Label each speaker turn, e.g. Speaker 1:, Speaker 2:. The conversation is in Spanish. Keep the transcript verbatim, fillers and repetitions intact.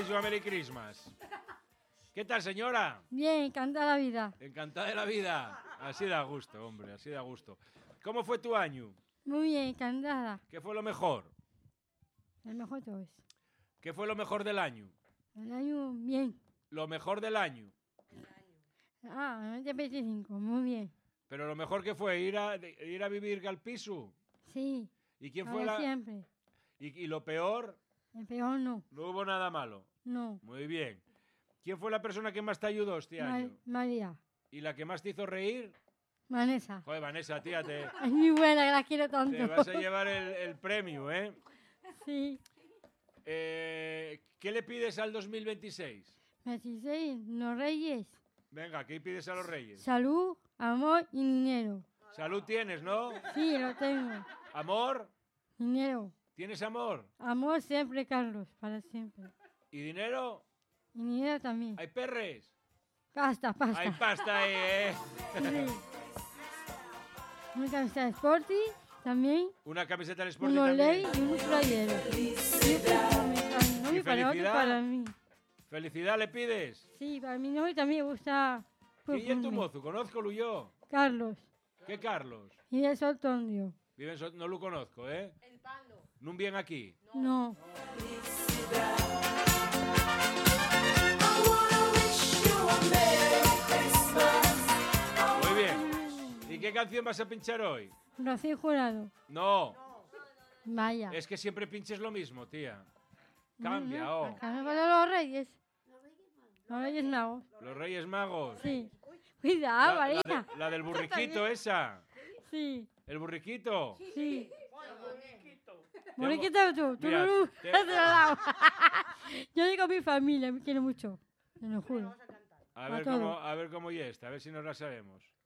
Speaker 1: wish you a Merry Christmas. ¿Qué tal, señora?
Speaker 2: Bien, encantada la vida.
Speaker 1: Encantada de la vida. Así da gusto, hombre, así da gusto. ¿Cómo fue tu año?
Speaker 2: Muy bien, encantada.
Speaker 1: ¿Qué fue lo mejor?
Speaker 2: El mejor todo es.
Speaker 1: ¿Qué fue lo mejor del año?
Speaker 2: El año, bien.
Speaker 1: Lo mejor del año.
Speaker 2: Ah, noventa veinticinco, muy bien.
Speaker 1: Pero lo mejor que fue ir a, de- ir a vivir al piso.
Speaker 2: Sí.
Speaker 1: ¿Y quién
Speaker 2: Ahora
Speaker 1: fue la...?
Speaker 2: siempre.
Speaker 1: Y, y lo peor,
Speaker 2: El peor no.
Speaker 1: no hubo nada malo.
Speaker 2: No.
Speaker 1: Muy bien. ¿Quién fue la persona que más te ayudó este
Speaker 2: Ma-
Speaker 1: año?
Speaker 2: María.
Speaker 1: ¿Y la que más te hizo reír?
Speaker 2: Vanessa.
Speaker 1: Joder, Vanessa, tía, te,
Speaker 2: Es muy buena, que la quiero tanto.
Speaker 1: te vas a llevar el, el premio, ¿eh?
Speaker 2: Sí.
Speaker 1: Eh, ¿Qué le pides al dos mil veintiséis?
Speaker 2: veintiséis, los reyes.
Speaker 1: Venga, ¿qué pides a los reyes?
Speaker 2: Salud, amor y dinero.
Speaker 1: Salud tienes, ¿no?
Speaker 2: Sí, lo tengo.
Speaker 1: ¿Amor?
Speaker 2: Dinero.
Speaker 1: ¿Tienes amor?
Speaker 2: Amor siempre, Carlos, para siempre.
Speaker 1: ¿Y dinero?
Speaker 2: Y dinero también.
Speaker 1: ¿Hay perres?
Speaker 2: Pasta, pasta.
Speaker 1: Hay pasta ahí, ¿eh?
Speaker 2: Sí. Una camiseta de Sporty también.
Speaker 1: Una camiseta del Sporting
Speaker 2: Un olé
Speaker 1: también.
Speaker 2: y un playero. Y un para mi novio,
Speaker 1: ¿Y
Speaker 2: para otro y
Speaker 1: felicidad?
Speaker 2: para mí.
Speaker 1: ¿Felicidad le pides?
Speaker 2: Sí, para mi novio también me gusta.
Speaker 1: ¿Quién es tu
Speaker 2: perfume.
Speaker 1: mozo? Conozco yo.
Speaker 2: Carlos.
Speaker 1: ¿Qué Carlos?
Speaker 2: Y de Soltondio.
Speaker 1: Vive en So- no lo conozco, ¿eh?
Speaker 3: El pando.
Speaker 1: ¿No bien aquí?
Speaker 2: No.
Speaker 1: Muy bien. ¿Y qué canción vas a pinchar hoy?
Speaker 2: Rocío Jurado.
Speaker 1: No,
Speaker 2: Vaya.
Speaker 1: es que siempre pinches lo mismo, tía. Cambia,
Speaker 2: No,
Speaker 1: oh.
Speaker 2: no, cambia para los reyes. Los reyes magos.
Speaker 1: Los Reyes Magos.
Speaker 2: Sí.
Speaker 1: La,
Speaker 2: Cuidado,
Speaker 1: la
Speaker 2: María.
Speaker 1: de- la del burriquito esa.
Speaker 2: Sí,
Speaker 1: El burriquito.
Speaker 2: sí.
Speaker 1: Tengo-
Speaker 2: Moriquita tú, tú
Speaker 1: Mira,
Speaker 2: no
Speaker 1: te-
Speaker 2: de lado. Yo digo a mi familia, me quiero mucho. Te lo juro.
Speaker 1: A
Speaker 2: A
Speaker 1: ver
Speaker 2: todo.
Speaker 1: cómo, a ver cómo y esta, a ver si nos la sabemos.